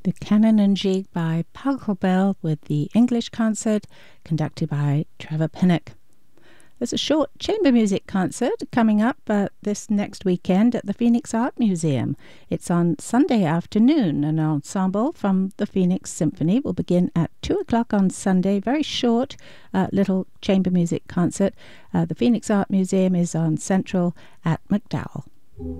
The Canon and Gigue by Pachelbel with the English concert conducted by Trevor Pinnock. There's a short chamber music concert coming up this next weekend at the Phoenix Art Museum. It's on Sunday afternoon. An ensemble from the Phoenix Symphony will begin at 2 o'clock on Sunday. Very short little chamber music concert. The Phoenix Art Museum is on Central at McDowell.